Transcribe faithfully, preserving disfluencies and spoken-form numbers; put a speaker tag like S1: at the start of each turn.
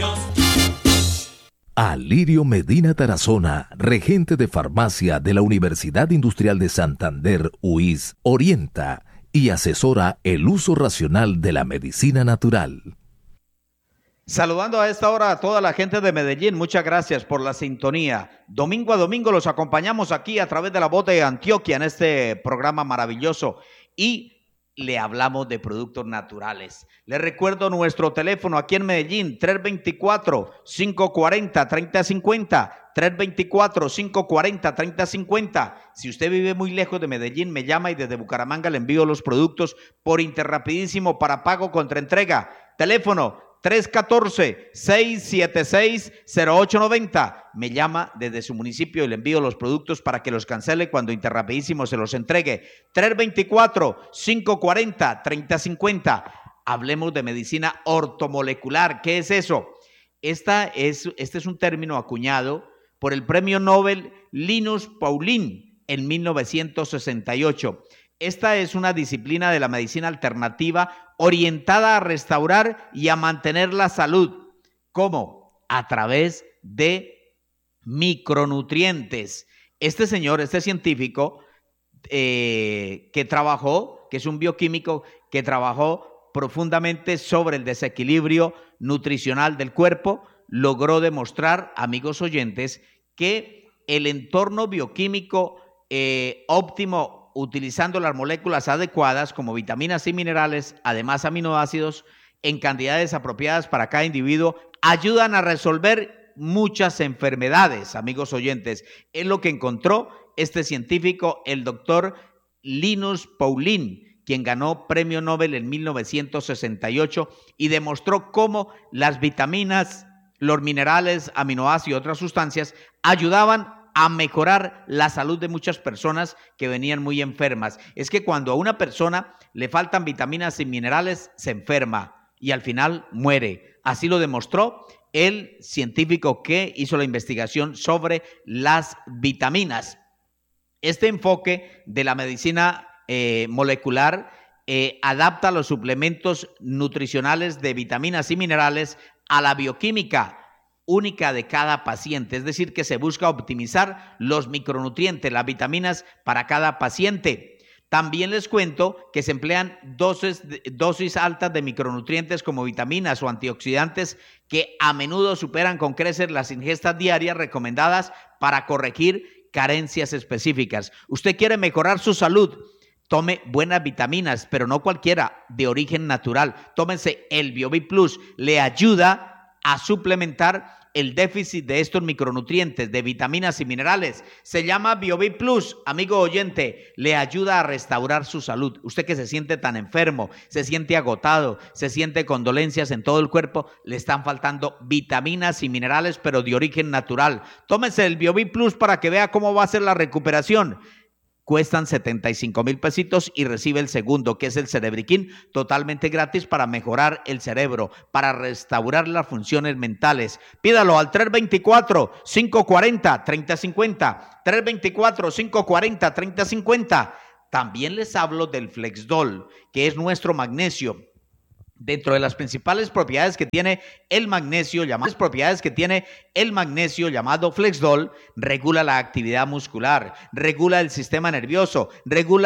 S1: Alirio Medina Tarazona, regente de farmacia de la Universidad Industrial de Santander, U I S, orienta y asesora el uso racional de la medicina natural.
S2: Saludando a esta hora a toda la gente de Medellín, muchas gracias por la sintonía. Domingo a domingo los acompañamos aquí a través de la voz de Antioquia en este programa maravilloso y le hablamos de productos naturales. Les recuerdo nuestro teléfono aquí en Medellín, tres dos cuatro, cinco cuatro cero, tres cero cinco cero, tres dos cuatro, cinco cuatro cero, tres cero cinco cero. Si usted vive muy lejos de Medellín, me llama y desde Bucaramanga le envío los productos por Interrapidísimo para pago contra entrega. Teléfono tres uno cuatro, seis siete seis, cero ocho nueve cero. Me llama desde su municipio y le envío los productos para que los cancele cuando Interrapidísimo se los entregue. tres dos cuatro, cinco cuatro cero, tres cero cinco cero. Hablemos de medicina ortomolecular. ¿Qué es eso? Esta es, este es un término acuñado por el premio Nobel Linus Pauling en mil novecientos sesenta y ocho. Esta es una disciplina de la medicina alternativa orientada a restaurar y a mantener la salud. ¿Cómo? A través de micronutrientes. Este señor, este científico eh, que trabajó, que es un bioquímico que trabajó profundamente sobre el desequilibrio nutricional del cuerpo, logró demostrar, amigos oyentes, que el entorno bioquímico eh, óptimo utilizando las moléculas adecuadas como vitaminas y minerales, además aminoácidos, en cantidades apropiadas para cada individuo, ayudan a resolver muchas enfermedades, amigos oyentes. Es lo que encontró este científico, el doctor Linus Pauling, quien ganó premio Nobel en mil novecientos sesenta y ocho y demostró cómo las vitaminas, los minerales, aminoácidos y otras sustancias ayudaban a mejorar la salud de muchas personas que venían muy enfermas. Es que cuando a una persona le faltan vitaminas y minerales, se enferma y al final muere. Así lo demostró el científico que hizo la investigación sobre las vitaminas. Este enfoque de la medicina eh, molecular eh, adapta los suplementos nutricionales de vitaminas y minerales a la bioquímica única de cada paciente, es decir, que se busca optimizar los micronutrientes, las vitaminas para cada paciente. También les cuento que se emplean dosis, dosis altas de micronutrientes como vitaminas o antioxidantes que a menudo superan con creces las ingestas diarias recomendadas para corregir carencias específicas. Usted quiere mejorar su salud, tome buenas vitaminas, pero no cualquiera, de origen natural. Tómense el BioVit Plus, le ayuda a suplementar el déficit de estos micronutrientes, de vitaminas y minerales. Se llama BioVit Plus, amigo oyente, le ayuda a restaurar su salud. Usted que se siente tan enfermo, se siente agotado, se siente con dolencias en todo el cuerpo, le están faltando vitaminas y minerales, pero de origen natural. Tómese el BioVit Plus para que vea cómo va a ser la recuperación. Cuestan setenta y cinco mil pesitos y recibe el segundo, que es el Cerebriquín, totalmente gratis para mejorar el cerebro, para restaurar las funciones mentales. Pídalo al tres dos cuatro, cinco cuatro cero, tres cero cinco cero, tres dos cuatro, cinco cuatro cero, tres cero cinco cero. También les hablo del Flexdol, que es nuestro magnesio. Dentro de las principales propiedades que tiene el magnesio, llamadas propiedades que tiene el magnesio llamado Flexdol, regula la actividad muscular, regula el sistema nervioso, regula